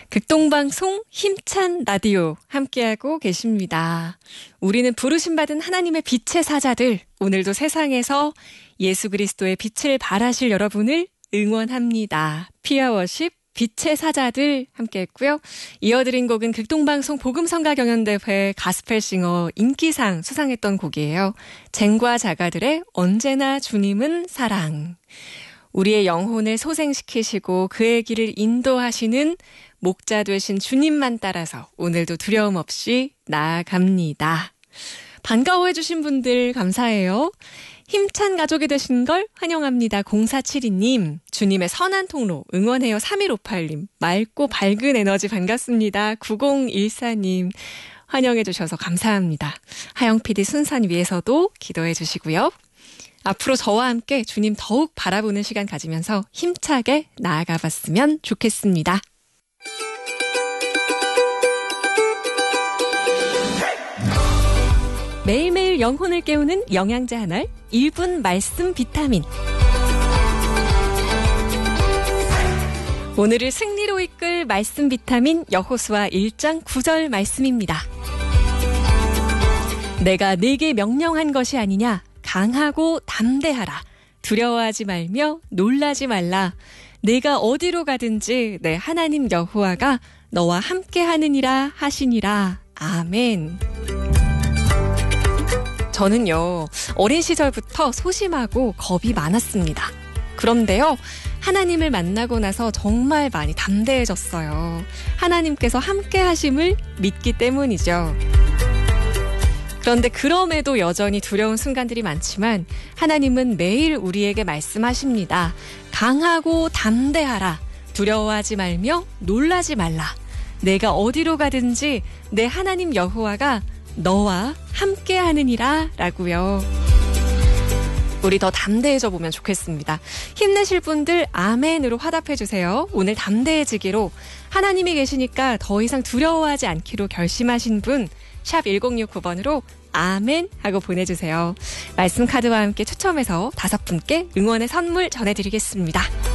극동방송 힘찬 라디오 함께하고 계십니다. 우리는 부르심받은 하나님의 빛의 사자들, 오늘도 세상에서 예수 그리스도의 빛을 발하실 여러분을 응원합니다. 피아워십 빛의 사자들 함께했고요. 이어드린 곡은 극동방송 복음성가 경연대회 가스펠싱어 인기상 수상했던 곡이에요. 쟁과 자가들의 언제나 주님은 사랑. 우리의 영혼을 소생시키시고 그의 길을 인도하시는 목자 되신 주님만 따라서 오늘도 두려움 없이 나아갑니다. 반가워해 주신 분들 감사해요. 힘찬 가족이 되신 걸 환영합니다. 0472님, 주님의 선한 통로 응원해요. 3158님, 맑고 밝은 에너지 반갑습니다. 9014님, 환영해 주셔서 감사합니다. 하영 PD 순산 위해서도 기도해 주시고요. 앞으로 저와 함께 주님 더욱 바라보는 시간 가지면서 힘차게 나아가 봤으면 좋겠습니다. 매일매일 영혼을 깨우는 영양제 한 알 1분 말씀 비타민. 오늘을 승리로 이끌 말씀 비타민 여호수아 1장 9절 말씀입니다. 내가 네게 명령한 것이 아니냐. 강하고 담대하라. 두려워하지 말며 놀라지 말라. 내가 어디로 가든지 내 하나님 여호와가 너와 함께 하느니라 하시니라. 아멘. 저는요, 어린 시절부터 소심하고 겁이 많았습니다. 그런데요, 하나님을 만나고 나서 정말 많이 담대해졌어요. 하나님께서 함께 하심을 믿기 때문이죠. 그런데 그럼에도 여전히 두려운 순간들이 많지만 하나님은 매일 우리에게 말씀하십니다. 강하고 담대하라. 두려워하지 말며 놀라지 말라. 내가 어디로 가든지 내 하나님 여호와가 너와 함께 하느니라 라고요. 우리 더 담대해져 보면 좋겠습니다. 힘내실 분들 아멘으로 화답해 주세요. 오늘 담대해지기로 하나님이 계시니까 더 이상 두려워하지 않기로 결심하신 분 샵 1069번으로 아멘 하고 보내주세요. 말씀 카드와 함께 추첨해서 5분께 응원의 선물 전해드리겠습니다.